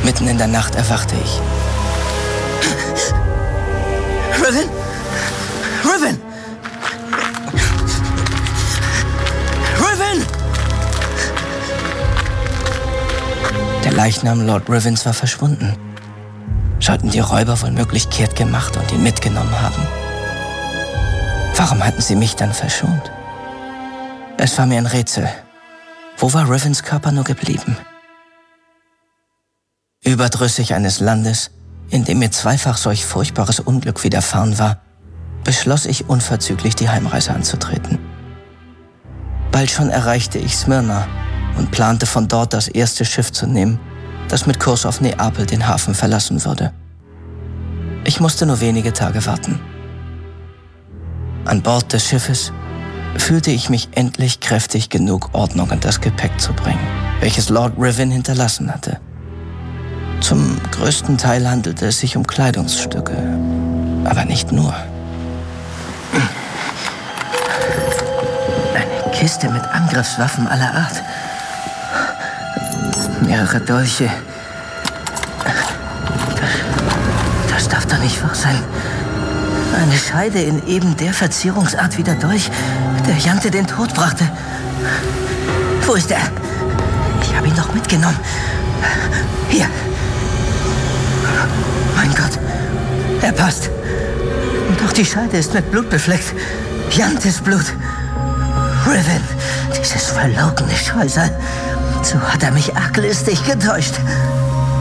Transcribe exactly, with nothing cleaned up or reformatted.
Mitten in der Nacht erwachte ich. Riven! Riven! Riven! Der Leichnam Lord Rivens war verschwunden. Sollten die Räuber womöglich kehrt gemacht und ihn mitgenommen haben? Warum hatten sie mich dann verschont? Es war mir ein Rätsel. Wo war Rivens Körper nur geblieben? Überdrüssig eines Landes, in dem mir zweifach solch furchtbares Unglück widerfahren war, beschloss ich unverzüglich die Heimreise anzutreten. Bald schon erreichte ich Smyrna und plante von dort das erste Schiff zu nehmen, das mit Kurs auf Neapel den Hafen verlassen würde. Ich musste nur wenige Tage warten. An Bord des Schiffes fühlte ich mich endlich kräftig genug, Ordnung in das Gepäck zu bringen, welches Lord Riven hinterlassen hatte. Zum größten Teil handelte es sich um Kleidungsstücke, aber nicht nur. Eine Kiste mit Angriffswaffen aller Art. Mehrere Dolche. Das darf doch nicht wahr sein. Eine Scheide in eben der Verzierungsart wie der Dolch, der Jante den Tod brachte. Wo ist er? Ich habe ihn doch mitgenommen. Hier. Mein Gott, er passt. Doch die Scheide ist mit Blut befleckt. Jantes Blut. Riven, dieses verlogene Scheusal. So hat er mich arglistig getäuscht.